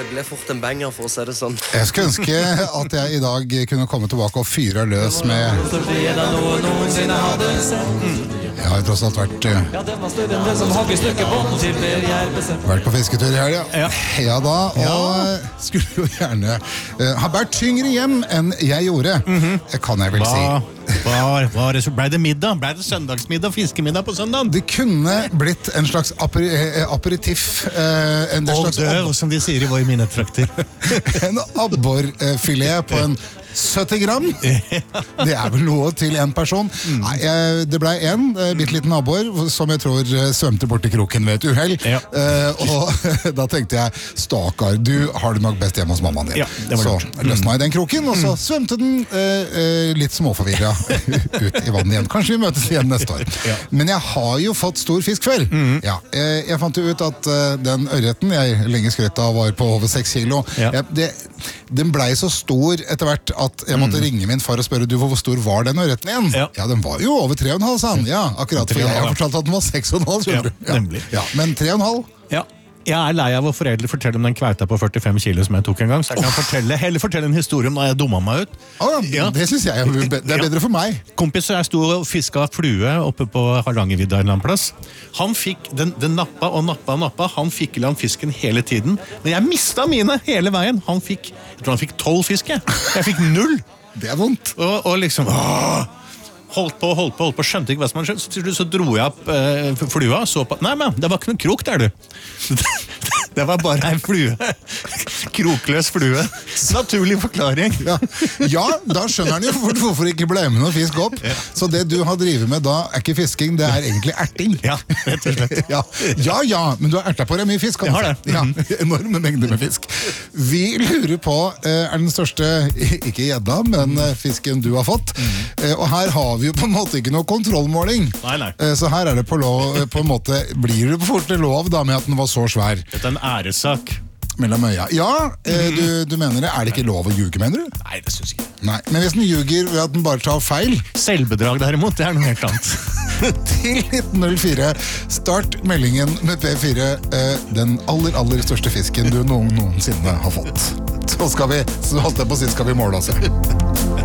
ble fort en banger, for å si det sånn. Jeg skulle ønske at jeg i dag kunne komme tilbake og fyre løs med... Jeg har jo tross alt vært på fisketur i helga. Ja da, og skulle jo gjerne ha vært tyngre hjem enn jeg gjorde. Kan jeg vel si. Ble det middag? Ble det søndagsmiddag, fiskemiddag på søndag? Det kunne blitt en slags aperitif. Og dør, som de sier i våre minnetrakter. En abborfilet på en 70 gram. Det er vel noe til en person. Nei, det ble en bitteliten abbor som jeg tror svømte bort til kroken ved et uheld. Og da tenkte jeg, stakkar, du har det nok best hjemme hos mammaen din. Så løsna jeg den kroken, og så svømte den litt småforvirret ut i vannet igjen. Kanskje vi møtes igjen neste år. Men jeg har jo fått stor fisk før. Jeg fant jo ut at den ørreten jeg lenge skrøt av var på over 6 kilo. Den ble så stor etter hvert at jeg måtte ringe min far og spørre, hvor stor var den ørreten igjen? Ja, den var jo over 3,5, sa han. Ja, akkurat, for jeg har fortalt at den var 6,5. Men 3,5? Ja. Jeg er lei av å foreldre fortelle om den kvauta på 45 kilo som jeg tok en gang, så jeg kan heller fortelle en historie om da jeg dumma meg ut. Det synes jeg det er bedre for meg. Kompis og jeg sto og fisket flue oppe på Hardangervidda en eller annen plass. Han fikk, den nappa og nappa, han fikk i land fisken hele tiden, men jeg mistet mine hele veien. Jeg tror han fikk 12 fisk, jeg fikk 0. Det er vondt. Og liksom, holdt på, skjønte ikke hva som hadde skjedd, så dro jeg opp flua, så på, nei, men det var ikke noen krok der, du. Det var bare en flue. Krokløs flue. Naturlig forklaring. Ja, da skjønner han jo hvorfor ikke ble med noe fisk opp. Så det du har drivet med da er ikke fisking, det er egentlig erting. Ja, rett og slett. Ja, men du har ertet på deg mye fisk. Jeg har det. Ja, enorme mengder med fisk. Vi lurer på, er den største, ikke gjedda, men fisken du har fått. Og her har vi jo på en måte ikke noe kontrollmåling. Nei. Så her er det på en måte, blir det på fort lov da med at den var så svær. Dette er en æresak. Mellom øya. Ja, du mener det. Er det ikke lov å ljuge, mener du? Nei, det synes jeg ikke. Nei, men hvis den ljuger ved at den bare tar feil... Selvbedrag derimot, det er noe helt annet. Til 1904, start meldingen med P4, den aller største fisken du noensinne har fått. Så holdt jeg på å si, skal vi måle oss.